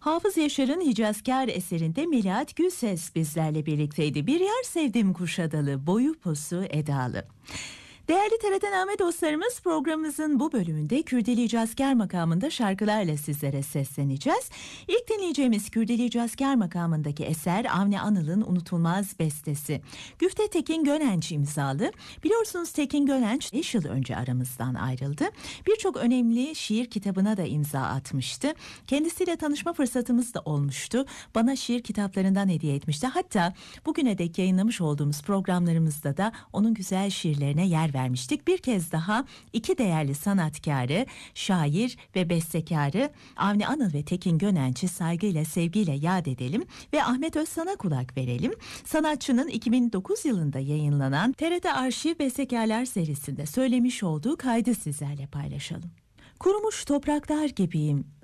Hafız Yaşar'ın Hicazkar eserinde Melahat Gülses bizlerle birlikteydi. Bir yer sevdim Kuşadalı, boyu posu edalı. Değerli TRT-Name dostlarımız, programımızın bu bölümünde Kürdeli Hicazkar makamında şarkılarla sizlere sesleneceğiz. İlk dinleyeceğimiz Kürdeli Hicazkar makamındaki eser Avni Anıl'ın unutulmaz bestesi. Güfte Tekin Gönenç imzalı. Biliyorsunuz Tekin Gönenç 5 yıl önce aramızdan ayrıldı. Birçok önemli şiir kitabına da imza atmıştı. Kendisiyle tanışma fırsatımız da olmuştu. Bana şiir kitaplarından hediye etmişti. Hatta bugüne dek yayınlamış olduğumuz programlarımızda da onun güzel şiirlerine yer vermiştik. Bir kez daha iki değerli sanatkarı, şair ve bestekarı Avni Anıl ve Tekin Gönenç'i saygıyla, sevgiyle yad edelim ve Ahmet Özsan'a kulak verelim. Sanatçının 2009 yılında yayınlanan TRT Arşiv Bestekarlar serisinde söylemiş olduğu kaydı sizlerle paylaşalım. Kurumuş topraklar gibiyim,